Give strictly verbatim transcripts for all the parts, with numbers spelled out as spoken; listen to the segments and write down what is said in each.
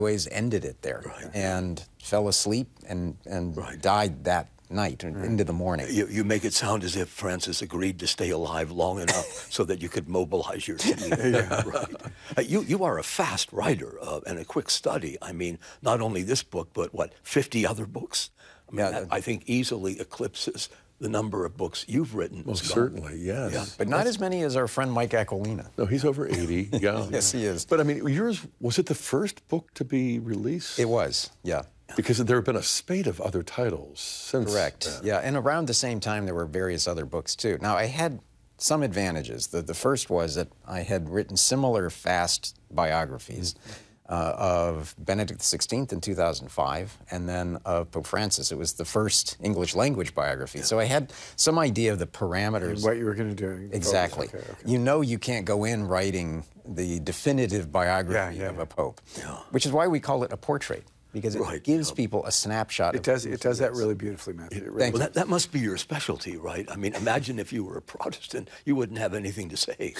Ways ended it there, right. and fell asleep and, and right. died that night right. into the morning. You, you make it sound as if Francis agreed to stay alive long enough so that you could mobilize your team. Yeah. Right. Uh, you, you are a fast writer uh, and a quick study. I mean, not only this book, but what, fifty other books? I mean, yeah, that, I think easily eclipses the number of books you've written. Well, certainly, yes. Yeah. But not as many as our friend Mike Aquilina. No, he's over eighty, yeah. Yes, he is. But I mean, yours, was it the first book to be released? It was, yeah. Because there have been a spate of other titles since Correct, then. yeah, and around the same time there were various other books too. Now, I had some advantages. The, the first was that I had written similar fast biographies. Mm-hmm. Uh, of Benedict the sixteenth in two thousand five, and then of Pope Francis. It was the first English language biography. Yeah. So I had some idea of the parameters. And what you were going to do. Exactly. Okay, okay. You know you can't go in writing the definitive biography yeah, yeah, of yeah. a pope, yeah. which is why we call it a portrait. Because it right. gives yeah. people a snapshot. It of does. It does that really beautifully, Matthew. It really well, that, that must be your specialty, right? I mean, imagine if you were a Protestant, you wouldn't have anything to say.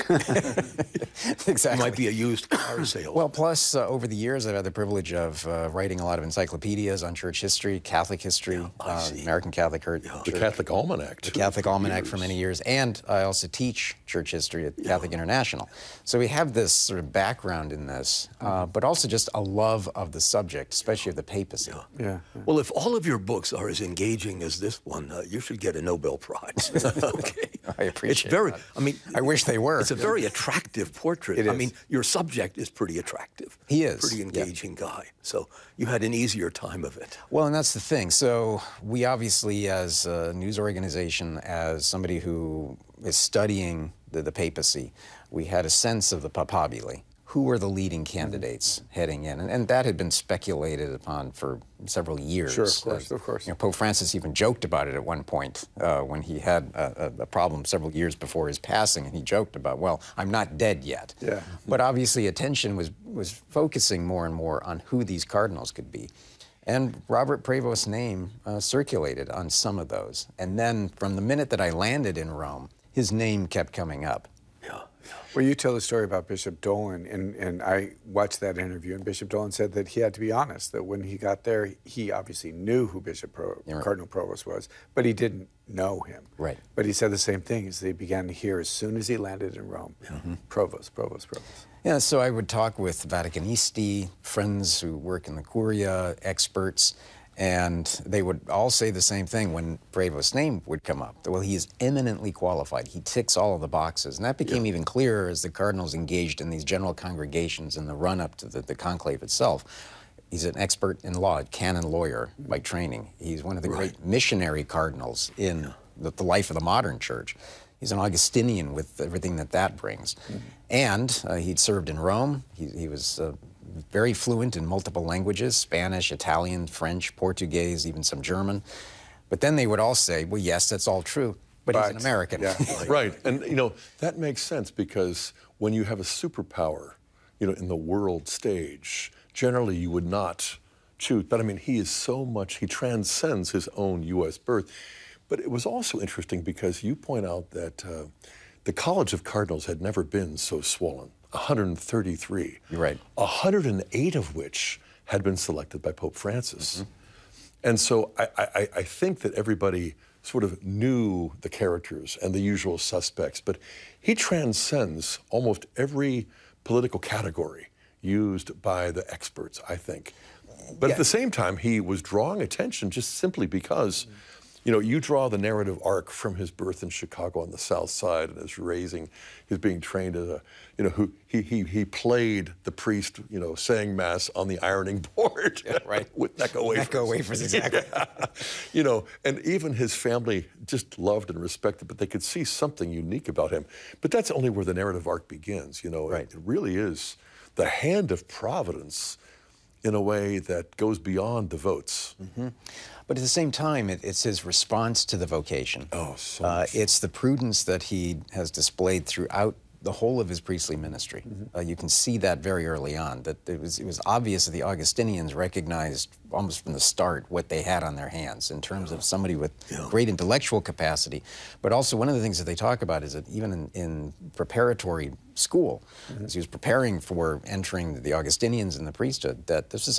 Exactly. You might be a used car salesman. Well, plus, uh, over the years, I've had the privilege of uh, writing a lot of encyclopedias on church history, Catholic history, yeah, uh, American Catholic Church. Yeah. The Catholic Almanac, too. The Catholic Almanac for many years. And I also teach church history at yeah. Catholic International. So we have this sort of background in this, uh, but also just a love of the subject, especially of the papacy. Yeah. Yeah. yeah. Well, if all of your books are as engaging as this one, uh, you should get a Nobel Prize. Okay. I appreciate It's very, that. I mean... I wish they were. It's a very attractive portrait. It I is. mean, your subject is pretty attractive. He is. Pretty engaging yeah. guy. So you had an easier time of it. Well, and that's the thing. So we obviously, as a news organization, as somebody who is studying the, the papacy, we had a sense of the papabile. Who were the leading candidates heading in? And, and that had been speculated upon for several years. Sure, of course, uh, of course. You know, Pope Francis even joked about it at one point uh, when he had a, a problem several years before his passing, and he joked about, well, I'm not dead yet. Yeah. But obviously attention was, was focusing more and more on who these cardinals could be. And Robert Prevost's name uh, circulated on some of those. And then from the minute that I landed in Rome, his name kept coming up. Yeah. Well, you tell the story about Bishop Dolan, and, and I watched that interview, and Bishop Dolan said that he had to be honest, that when he got there, he obviously knew who Bishop Pro right. Cardinal Provost was, but he didn't know him. Right. But he said the same thing, as they began to hear as soon as he landed in Rome, mm-hmm. Provost, Provost, Provost. Yeah, so I would talk with Vaticanisti, friends who work in the Curia, experts, and they would all say the same thing when Prevost's name would come up. Well, he is eminently qualified. He ticks all of the boxes. And that became yeah. even clearer as the cardinals engaged in these general congregations in the run-up to the, the conclave itself. He's an expert in law, a canon lawyer by training. He's one of the right. great missionary cardinals in yeah. the, the life of the modern church. He's an Augustinian with everything that that brings. Mm-hmm. And uh, he'd served in Rome. He, he was uh, very fluent in multiple languages, Spanish, Italian, French, Portuguese, even some German. But then they would all say, well, yes, that's all true, but, but he's an American. Yeah. Right, and you know, that makes sense because when you have a superpower, you know, in the world stage, generally you would not choose, but I mean, he is so much, he transcends his own U S birth. But it was also interesting because you point out that uh, the College of Cardinals had never been so swollen. one hundred thirty-three. You're right. one hundred eight of which had been selected by Pope Francis. Mm-hmm. And so I, I, I think that everybody sort of knew the characters and the usual suspects, but he transcends almost every political category used by the experts, I think. But yeah. at the same time, he was drawing attention just simply because mm-hmm. you know, you draw the narrative arc from his birth in Chicago on the South Side and his raising, his being trained as a, you know, who he he he played the priest, you know, saying mass on the ironing board, yeah, right, with Necco wafers. Necco wafers, exactly. Yeah. You know, and even his family just loved and respected, but they could see something unique about him. But that's only where the narrative arc begins. You know, right. it, it really is the hand of Providence in a way that goes beyond the votes. Mm-hmm. But at the same time, it, it's his response to the vocation. Oh, so uh, much. It's the prudence that he has displayed throughout the whole of his priestly ministry. Mm-hmm. uh, you can see that very early on, that it was, it was obvious that the Augustinians recognized almost from the start what they had on their hands in terms yeah. of somebody with yeah. great intellectual capacity. But also one of the things that they talk about is that even in, in preparatory school, mm-hmm. as he was preparing for entering the Augustinians in the priesthood, that this is